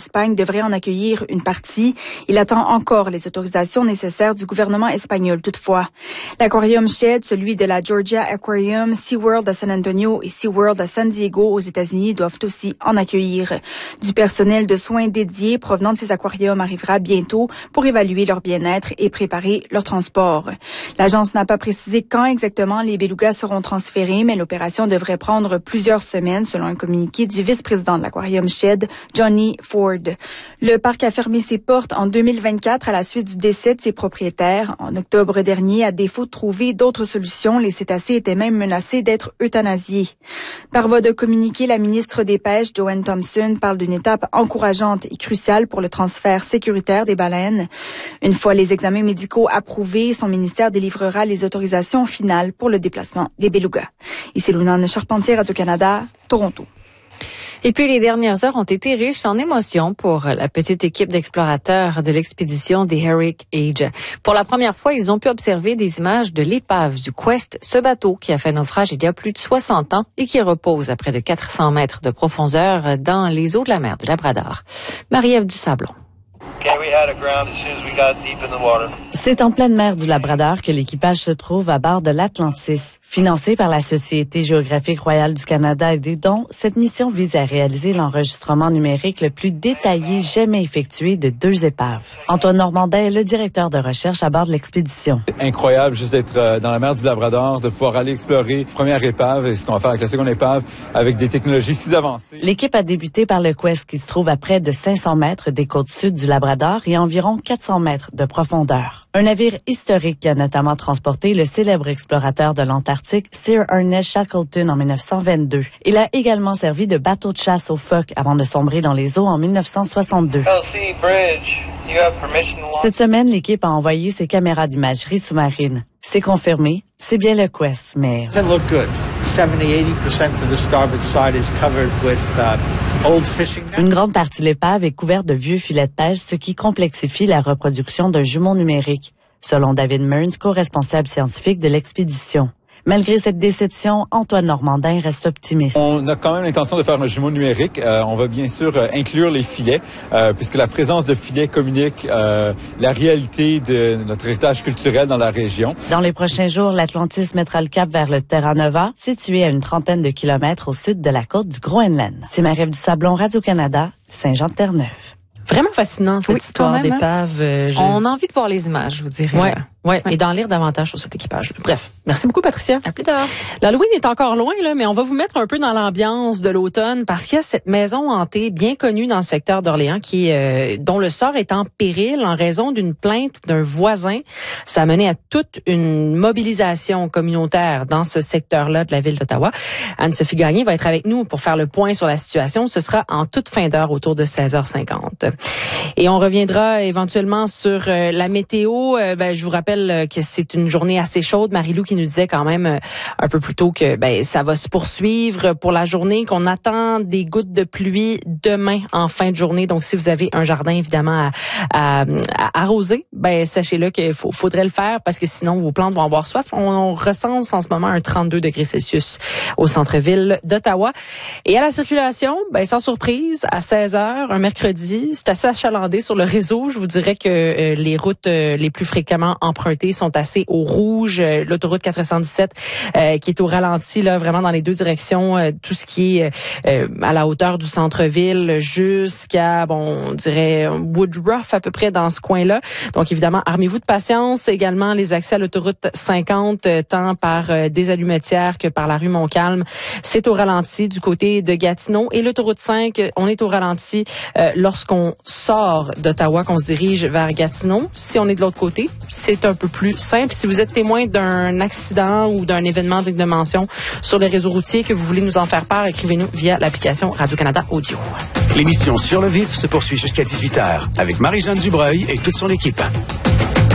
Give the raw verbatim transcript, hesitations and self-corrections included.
l'Espagne devrait en accueillir une partie. Il attend encore les autorisations nécessaires du gouvernement espagnol toutefois. L'aquarium Shedd, celui de la Georgia Aquarium, SeaWorld à San Antonio et SeaWorld à San Diego aux États-Unis doivent aussi en accueillir. Du personnel de soins dédié provenant de ces aquariums arrivera bientôt pour évaluer leur bien-être et préparer leur transport. L'agence n'a pas précisé quand exactement les belugas seront transférés, mais l'opération devrait prendre plusieurs semaines selon un communiqué du vice-président de l'aquarium Shedd, Johnny Ford. Le parc a fermé ses portes en deux mille vingt-quatre à la suite du décès de ses propriétaires. En octobre dernier, à défaut de trouver d'autres solutions, les cétacés étaient même menacés d'être euthanasiés. Par voie de communiqué, la ministre des Pêches, Joanne Thompson, parle d'une étape encourageante et cruciale pour le transfert sécuritaire des baleines. Une fois les examens médicaux approuvés, son ministère délivrera les autorisations finales pour le déplacement des belugas. Ici Lunane Charpentier, Radio-Canada, Toronto. Et puis, les dernières heures ont été riches en émotions pour la petite équipe d'explorateurs de l'expédition des Herrick Age. Pour la première fois, ils ont pu observer des images de l'épave du Quest, ce bateau qui a fait naufrage il y a plus de soixante ans et qui repose à près de quatre cents mètres de profondeur dans les eaux de la mer du Labrador. Marie-Ève Dusablon. C'est en pleine mer du Labrador que l'équipage se trouve à bord de l'Atlantis. Financée par la Société géographique royale du Canada et des dons, cette mission vise à réaliser l'enregistrement numérique le plus détaillé jamais effectué de deux épaves. Antoine Normandin est le directeur de recherche à bord de l'expédition. Incroyable juste d'être dans la mer du Labrador, de pouvoir aller explorer la première épave et ce qu'on va faire avec la seconde épave avec des technologies si avancées. L'équipe a débuté par le Quest qui se trouve à près de cinq cents mètres des côtes sud du Labrador et environ quatre cents mètres de profondeur. Un navire historique qui a notamment transporté le célèbre explorateur de l'Antarctique Sir Ernest Shackleton en dix-neuf cent vingt-deux. Il a également servi de bateau de chasse aux phoques avant de sombrer dans les eaux en dix-neuf cent soixante-deux. Cette semaine, l'équipe a envoyé ses caméras d'imagerie sous-marine. C'est confirmé, c'est bien le Quest, mais... Une grande partie de l'épave est couverte de vieux filets de pêche, ce qui complexifie la reproduction d'un jumeau numérique, selon David Mearns, co-responsable scientifique de l'expédition. Malgré cette déception, Antoine Normandin reste optimiste. On a quand même l'intention de faire un jumeau numérique. Euh, on va bien sûr euh, inclure les filets, euh, puisque la présence de filets communique euh, la réalité de notre héritage culturel dans la région. Dans les prochains jours, l'Atlantis mettra le cap vers le Terra Nova, situé à une trentaine de kilomètres au sud de la côte du Groenland. C'est Marie-Ève Dusablon, Radio-Canada, Saint-Jean-de-Terre-Neuve. Vraiment fascinant, cette oui, histoire d'épave. Euh, je... On a envie de voir les images, je vous dirais. Ouais. Ouais, ouais, et d'en lire davantage sur cet équipage. Bref, merci beaucoup, Patricia. À plus tard. L'Halloween est encore loin, là, mais on va vous mettre un peu dans l'ambiance de l'automne parce qu'il y a cette maison hantée bien connue dans le secteur d'Orléans qui, euh, dont le sort est en péril en raison d'une plainte d'un voisin. Ça a mené à toute une mobilisation communautaire dans ce secteur-là de la ville d'Ottawa. Anne-Sophie Gagné va être avec nous pour faire le point sur la situation. Ce sera en toute fin d'heure, autour de seize heures cinquante. Et on reviendra éventuellement sur euh, la météo. Euh, ben, je vous rappelle que c'est une journée assez chaude. Marie-Lou qui nous disait quand même un peu plus tôt que ben ça va se poursuivre pour la journée, qu'on attend des gouttes de pluie demain en fin de journée. Donc, si vous avez un jardin, évidemment, à, à, à arroser, ben sachez-le qu'il faut, faudrait le faire parce que sinon, vos plantes vont avoir soif. On, on recense en ce moment un trente-deux degrés Celsius au centre-ville d'Ottawa. Et à la circulation, ben sans surprise, à seize heures, un mercredi, c'est assez achalandé sur le réseau. Je vous dirais que euh, les routes euh, les plus fréquemment empruntées sont assez au rouge. L'autoroute quatre cent dix-sept euh, qui est au ralenti, là, vraiment dans les deux directions. Euh, tout ce qui est euh, à la hauteur du centre-ville jusqu'à, bon, on dirait Woodruff à peu près dans ce coin-là. Donc, évidemment, armez-vous de patience. Également, les accès à l'autoroute cinquante, tant par euh, des Allumetières que par la rue Montcalm, c'est au ralenti du côté de Gatineau. Et l'autoroute cinq, on est au ralenti euh, lorsqu'on sort d'Ottawa, qu'on se dirige vers Gatineau. Si on est de l'autre côté, c'est un peu plus simple. Si vous êtes témoin d'un accident ou d'un événement digne de mention sur les réseaux routiers, que vous voulez nous en faire part, écrivez-nous via l'application Radio-Canada Audio. L'émission Sur le vif se poursuit jusqu'à dix-huit heures avec Marie-Jeanne Dubreuil et toute son équipe.